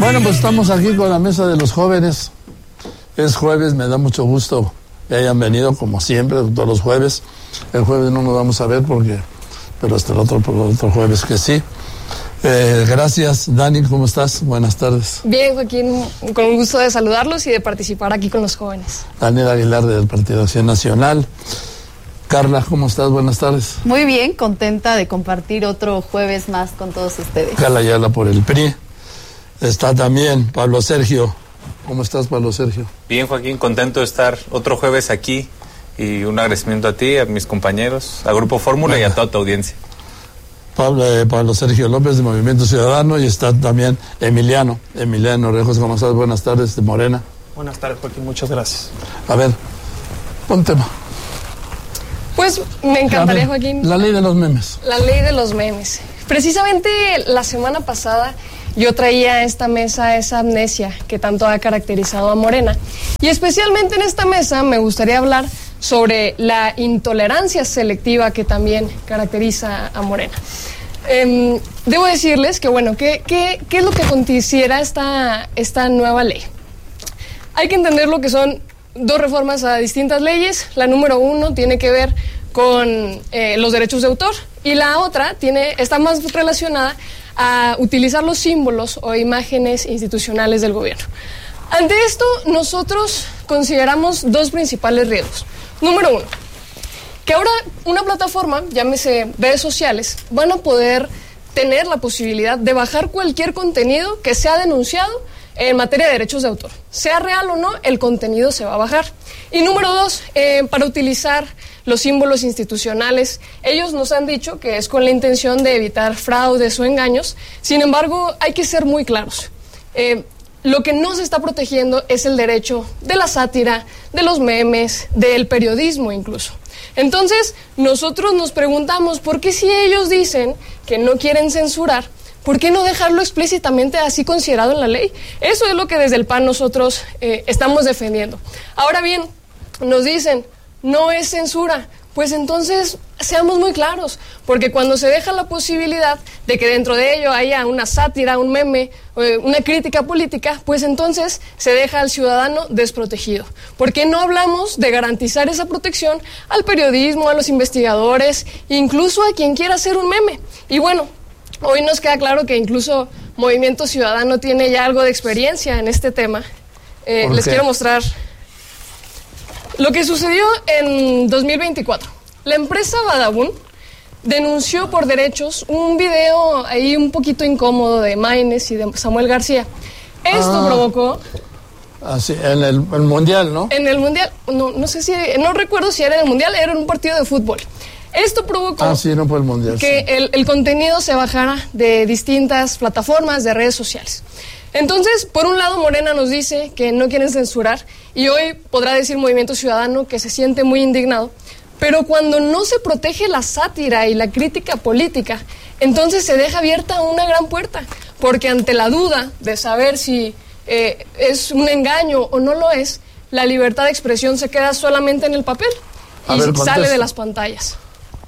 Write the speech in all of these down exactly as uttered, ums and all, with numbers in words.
Bueno, pues estamos aquí con la mesa de los jóvenes. Es jueves, me da mucho gusto que hayan venido, como siempre, todos los jueves. El jueves no nos vamos a ver porque, pero hasta el otro, el otro jueves que sí. Eh, gracias, Dani, ¿cómo estás? Buenas tardes. Bien, Joaquín, con un gusto de saludarlos y de participar aquí con los jóvenes. Daniel Aguilar, del Partido Acción Nacional. Carla, ¿cómo estás? Buenas tardes. Muy bien, contenta de compartir otro jueves más con todos ustedes. Carla Ayala por el P R I. Está también Pablo Sergio. ¿Cómo estás, Pablo Sergio? Bien, Joaquín, contento de estar otro jueves aquí y un agradecimiento a ti, a mis compañeros, a Grupo Fórmula Venga. Y a toda tu audiencia. Pablo, eh, Pablo Sergio López de Movimiento Ciudadano, y está también Emiliano, Emiliano Rejos. ¿Cómo estás? Buenas tardes, de Morena. Buenas tardes, Joaquín, muchas gracias. A ver, pon tema. Pues me encantaría, ver, Joaquín. La ley de los memes. La ley de los memes. Precisamente la semana pasada yo traía a esta mesa esa amnesia que tanto ha caracterizado a Morena. Y especialmente en esta mesa me gustaría hablar sobre la intolerancia selectiva que también caracteriza a Morena. Eh, debo decirles que, bueno, ¿qué, qué, qué es lo que considera esta, esta nueva ley? Hay que entender lo que son dos reformas a distintas leyes. La número uno tiene que ver con eh, los derechos de autor y la otra tiene, está más relacionada a utilizar los símbolos o imágenes institucionales del gobierno. Ante esto, nosotros consideramos dos principales riesgos. Número uno, que ahora una plataforma, llámese redes sociales, van a poder tener la posibilidad de bajar cualquier contenido que sea denunciado en materia de derechos de autor. Sea real o no, el contenido se va a bajar. Y número dos, eh, para utilizar los símbolos institucionales, ellos nos han dicho que es con la intención de evitar fraudes o engaños. Sin embargo, hay que ser muy claros. Eh, lo que no se está protegiendo es el derecho de la sátira, de los memes, del periodismo incluso. Entonces, nosotros nos preguntamos, ¿por qué si ellos dicen que no quieren censurar, ¿por qué no dejarlo explícitamente así considerado en la ley? Eso es lo que desde el P A N nosotros eh, estamos defendiendo. Ahora bien, nos dicen, no es censura. Pues entonces, seamos muy claros, porque cuando se deja la posibilidad de que dentro de ello haya una sátira, un meme, eh, una crítica política, pues entonces se deja al ciudadano desprotegido. ¿Por qué no hablamos de garantizar esa protección al periodismo, a los investigadores, incluso a quien quiera hacer un meme? Y bueno, hoy nos queda claro que incluso Movimiento Ciudadano tiene ya algo de experiencia en este tema. Eh, les quiero mostrar lo que sucedió en dos mil veinticuatro. La empresa Badabun denunció por derechos un video ahí un poquito incómodo de Maynes y de Samuel García. Esto ah, provocó... Así, en el, el Mundial, ¿no? En el Mundial, no, no sé si, no recuerdo si era en el Mundial, era en un partido de fútbol. Esto provocó ah, sí, no fue el mundial, que sí. el, el contenido se bajara de distintas plataformas de redes sociales. Entonces, por un lado, Morena nos dice que no quieren censurar y hoy podrá decir Movimiento Ciudadano que se siente muy indignado, pero cuando no se protege la sátira y la crítica política, entonces se deja abierta una gran puerta, porque ante la duda de saber si eh, es un engaño o no lo es, la libertad de expresión se queda solamente en el papel y ver, sale de las pantallas.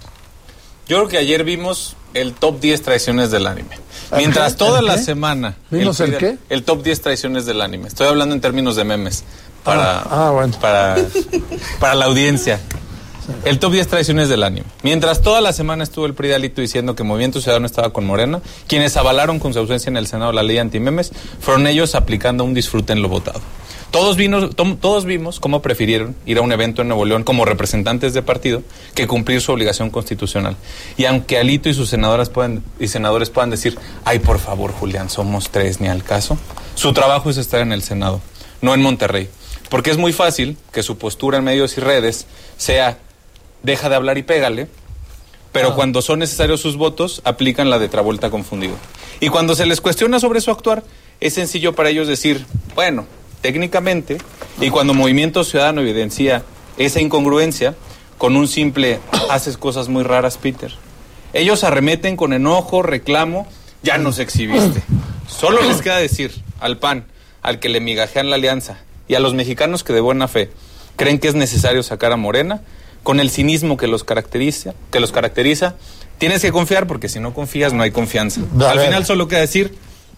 Yo creo que ayer vimos el top diez traiciones del anime. Mientras toda la semana... ¿Vimos el, el qué? El top diez traiciones del anime. Estoy hablando en términos de memes. Para, ah, ah, bueno. para, para la audiencia. El top diez traiciones del anime. Mientras toda la semana estuvo el P R I de Alito diciendo que Movimiento Ciudadano estaba con Morena, quienes avalaron con su ausencia en el Senado la ley antimemes, fueron ellos aplicando un disfrute en lo votado. Todos, vino, to, todos vimos cómo prefirieron ir a un evento en Nuevo León como representantes de partido que cumplir su obligación constitucional. Y aunque Alito y sus senadoras puedan, y senadores puedan decir, ay, por favor, Julián, somos tres, ni al caso, su trabajo es estar en el Senado, no en Monterrey. Porque es muy fácil que su postura en medios y redes sea, deja de hablar y pégale, pero ah. cuando son necesarios sus votos, aplican la de Travolta confundido. Y cuando se les cuestiona sobre su actuar, es sencillo para ellos decir, bueno, técnicamente, y cuando Movimiento Ciudadano evidencia esa incongruencia con un simple haces cosas muy raras, Peter, ellos arremeten con enojo, reclamo, ya nos exhibiste. Solo les queda decir al P A N, al que le migajean la alianza, y a los mexicanos que de buena fe creen que es necesario sacar a Morena, con el cinismo que los caracteriza, que los caracteriza, tienes que confiar, porque si no confías no hay confianza. A Al ver. final solo queda decir,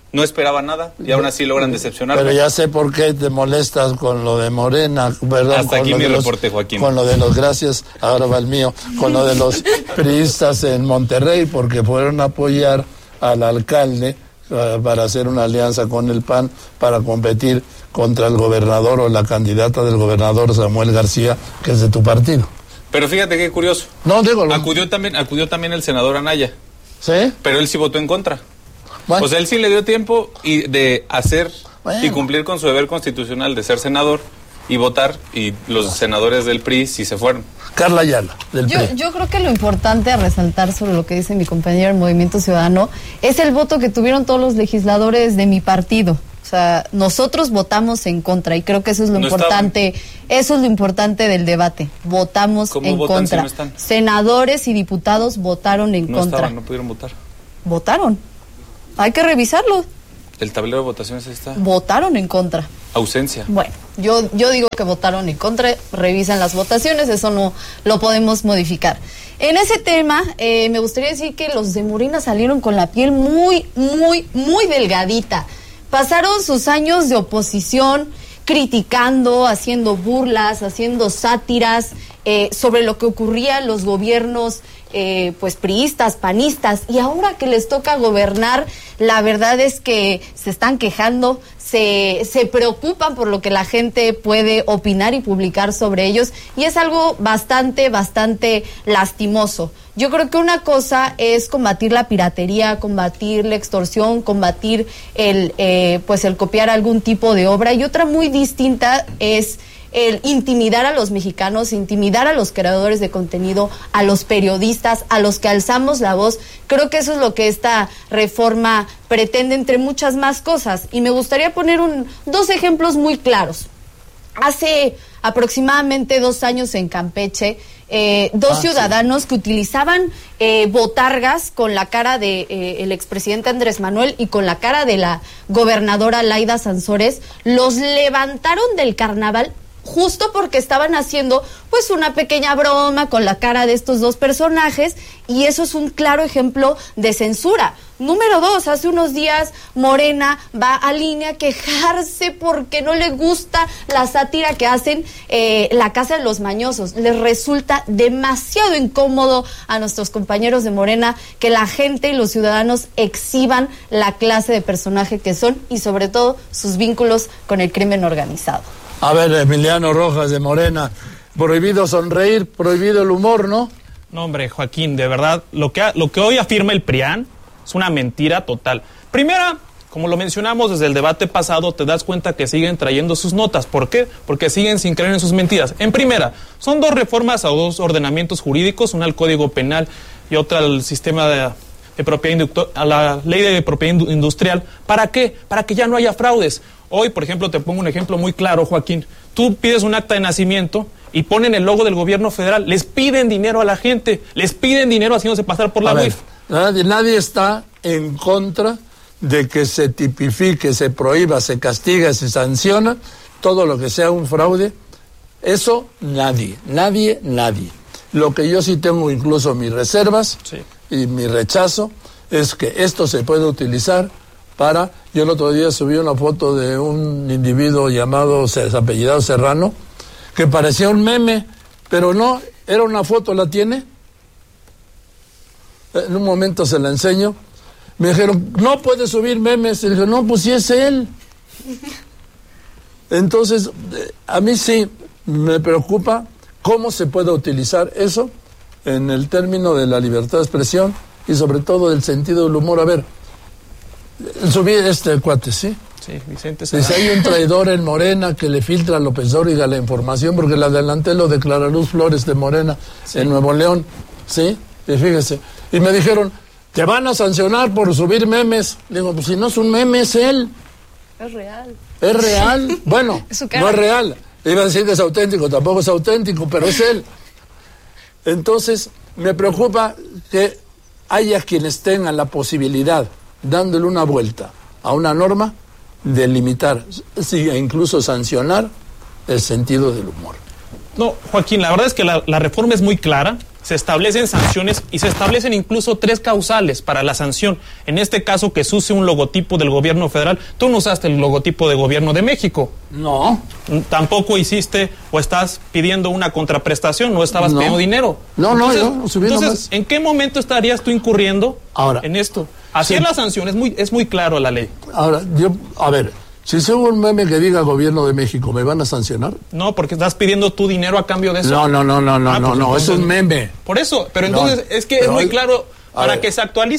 no esperaba nada y aún así logran decepcionarme. Pero ya sé por qué te molestas con lo de Morena, perdón. Hasta con aquí lo mi de los, reporte, Joaquín. Con lo de los, gracias, ahora va el mío, con lo de los priistas en Monterrey, porque fueron a apoyar al alcalde uh, para hacer una alianza con el P A N para competir contra el gobernador o la candidata del gobernador Samuel García, que es de tu partido. Pero fíjate qué curioso. No, digo... Lo... Acudió también, acudió también el senador Anaya. ¿Sí? Pero él sí votó en contra. Bueno. O sea, él sí le dio tiempo y de hacer bueno. y cumplir con su deber constitucional de ser senador y votar, y los senadores del P R I sí se fueron. Carla Ayala, del yo, P R I. Yo creo que lo importante a resaltar sobre lo que dice mi compañero del Movimiento Ciudadano es el voto que tuvieron todos los legisladores de mi partido. O sea, nosotros votamos en contra y creo que eso es lo no importante, estaban. Eso es lo importante del debate. Votamos ¿Cómo en votan contra. si no están? Senadores y diputados votaron en No contra. estaban, no pudieron votar. Votaron. Hay que revisarlo. El tablero de votaciones ahí está. Votaron en contra. Ausencia. Bueno, yo, yo digo que votaron en contra, revisan las votaciones, eso no lo podemos modificar. En ese tema, eh, me gustaría decir que los de Morena salieron con la piel muy, muy, muy delgadita. Pasaron sus años de oposición criticando, haciendo burlas, haciendo sátiras eh, sobre lo que ocurría en los gobiernos eh, pues priistas, panistas, y ahora que les toca gobernar, la verdad es que se están quejando, se, se preocupan por lo que la gente puede opinar y publicar sobre ellos, y es algo bastante, bastante lastimoso. Yo creo que una cosa es combatir la piratería, combatir la extorsión, combatir el, eh, pues el copiar algún tipo de obra, y otra muy distinta es el intimidar a los mexicanos, intimidar a los creadores de contenido, a los periodistas, a los que alzamos la voz. Creo que eso es lo que esta reforma pretende, entre muchas más cosas. Y me gustaría poner un, dos ejemplos muy claros. Hace aproximadamente dos años en Campeche, eh, dos ah, ciudadanos sí. que utilizaban eh, botargas con la cara de eh, el expresidente Andrés Manuel y con la cara de la gobernadora Laida Sansores, los levantaron del carnaval justo porque estaban haciendo pues una pequeña broma con la cara de estos dos personajes, y eso es un claro ejemplo de censura. Número dos, hace unos días Morena va a línea a quejarse porque no le gusta la sátira que hacen eh, la Casa de los Mañosos. Les resulta demasiado incómodo a nuestros compañeros de Morena que la gente y los ciudadanos exhiban la clase de personaje que son, y sobre todo sus vínculos con el crimen organizado. A ver, Emiliano Rojas de Morena, prohibido sonreír, prohibido el humor, ¿no? No, hombre, Joaquín, de verdad, lo que, lo que hoy afirma el PRIAN es una mentira total. Primera, como lo mencionamos desde el debate pasado, te das cuenta que siguen trayendo sus notas. ¿Por qué? Porque siguen sin creer en sus mentiras. En primera, son dos reformas a dos ordenamientos jurídicos, una al Código Penal y otra al sistema de... de propiedad a la ley de propiedad industrial. ¿Para qué? Para que ya no haya fraudes. Hoy, por ejemplo, te pongo un ejemplo muy claro, Joaquín. Tú pides un acta de nacimiento y ponen el logo del gobierno federal. Les piden dinero a la gente. Les piden dinero haciéndose pasar por la U I F. Nadie, nadie está en contra de que se tipifique, se prohíba, se castiga, se sanciona todo lo que sea un fraude. Eso nadie, nadie, nadie. Lo que yo sí tengo incluso mis reservas sí. y mi rechazo es que esto se puede utilizar para... Yo el otro día subí una foto de un individuo llamado, apellidado Serrano, que parecía un meme, pero no, era una foto, ¿la tiene? En un momento se la enseño. Me dijeron, no puede subir memes. Y dije, no, pues sí es él. Entonces, a mí sí me preocupa cómo se puede utilizar eso en el término de la libertad de expresión y sobre todo del sentido del humor. A ver, subí este cuate, ¿sí? Sí, Vicente Serrano. Dice, hay un traidor en Morena que le filtra a López Dóriga la información, porque le adelanté lo de Clara Luz Flores de Morena sí. en Nuevo León, ¿sí? Y fíjese, y me dijeron, te van a sancionar por subir memes. Digo, pues si no es un meme, es él. Es real. Es real. Bueno, es no es real. Iba a decir que es auténtico, tampoco es auténtico, pero es él. Entonces, me preocupa que haya quienes tengan la posibilidad, dándole una vuelta a una norma, de limitar, sí, e incluso sancionar el sentido del humor. No, Joaquín, la verdad es que la, la reforma es muy clara. se establecen sanciones y se establecen incluso tres causales para la sanción. En este caso, que se use un logotipo del gobierno federal. Tú no usaste el logotipo de gobierno de México. No. Tampoco hiciste o estás pidiendo una contraprestación, no estabas No. pidiendo dinero. No, no, entonces, yo no subí entonces nomás. ¿en qué momento estarías tú incurriendo Ahora, en esto? Así sí. es la sanción, es muy, es muy claro la ley. Ahora, yo, a ver, si subo un meme que diga gobierno de México, ¿me van a sancionar? No, porque estás pidiendo tu dinero a cambio de eso. No, no, no, no, no, Ah, no, pues no, entonces- es un meme. Por eso, pero No, entonces es que es pero muy hay- claro a para ver. que se actualice